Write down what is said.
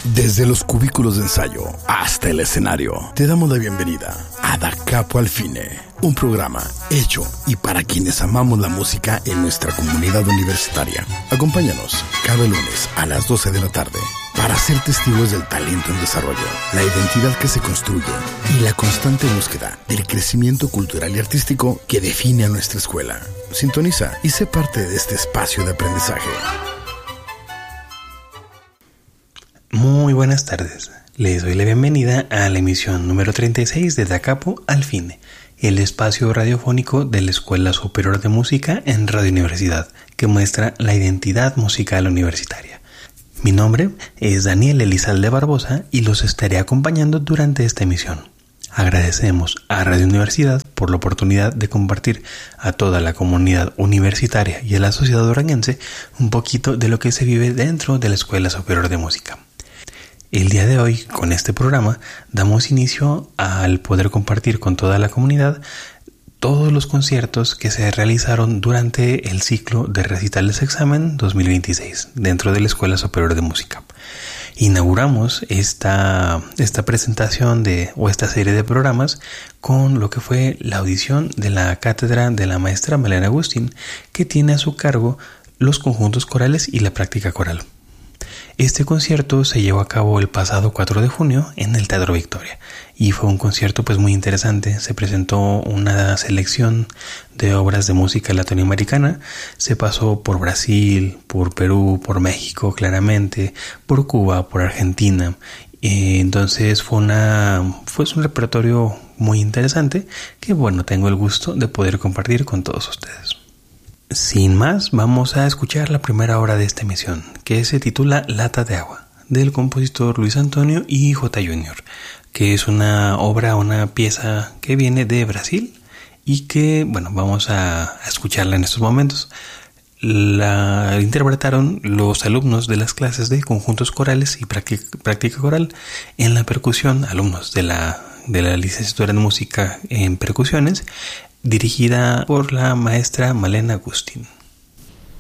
Desde los cubículos de ensayo hasta el escenario, te damos la bienvenida a Da Capo al Fine, un programa hecho y para quienes amamos la música en nuestra comunidad universitaria. Acompáñanos cada lunes a las 12 de la tarde para ser testigos del talento en desarrollo, la identidad que se construye y la constante búsqueda del crecimiento cultural y artístico que define a nuestra escuela. Sintoniza y sé parte de este espacio de aprendizaje. Muy buenas tardes, les doy la bienvenida a la emisión número 36 de Da Capo al Fine, el espacio radiofónico de la Escuela Superior de Música en Radio Universidad, que muestra la identidad musical universitaria. Mi nombre es Daniel Elizalde Barbosa y los estaré acompañando durante esta emisión. Agradecemos a Radio Universidad por la oportunidad de compartir a toda la comunidad universitaria y a la sociedad duranguense un poquito de lo que se vive dentro de la Escuela Superior de Música. El día de hoy, con este programa, damos inicio al poder compartir con toda la comunidad todos los conciertos que se realizaron durante el ciclo de recitales examen 2026 dentro de la Escuela Superior de Música. Inauguramos esta presentación o esta serie de programas con lo que fue la audición de la cátedra de la maestra Malena Gustin, que tiene a su cargo los conjuntos corales y la práctica coral. Este concierto se llevó a cabo el pasado 4 de junio en el Teatro Victoria y fue un concierto muy interesante. Se presentó una selección de obras de música latinoamericana, se pasó por Brasil, por Perú, por México claramente, por Cuba, por Argentina. Entonces fue un repertorio muy interesante que tengo el gusto de poder compartir con todos ustedes. Sin más, vamos a escuchar la primera obra de esta emisión, que se titula Lata de Agua, del compositor Luis Antonio y J. Junior, que es una pieza que viene de Brasil y que, vamos a escucharla en estos momentos. La interpretaron los alumnos de las clases de conjuntos corales y práctica coral. En la percusión, alumnos de la licenciatura en música en percusiones, dirigida por la maestra Malena Gustin.